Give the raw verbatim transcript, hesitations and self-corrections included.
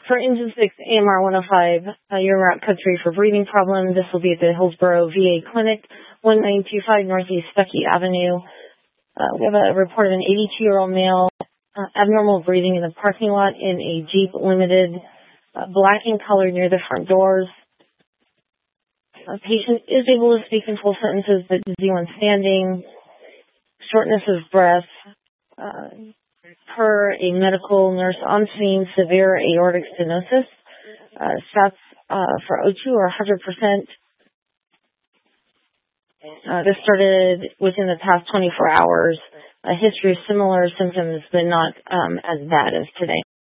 For Engine six A M R one oh five, uh, you're route code three for breathing problem. This will be at the Hillsborough V A Clinic, one nine two five Northeast Stuckey Avenue. Uh, we have a report of an eighty-two-year-old male, uh, abnormal breathing in the parking lot in a Jeep Limited, uh, black in color near the front doors. A patient is able to speak in full sentences, but dizzy when standing, shortness of breath, uh, per a medical nurse on scene, severe aortic stenosis. Uh, stats uh, for O two are one hundred percent. Uh, this started within the past twenty-four hours. A history of similar symptoms, but not um, as bad as today.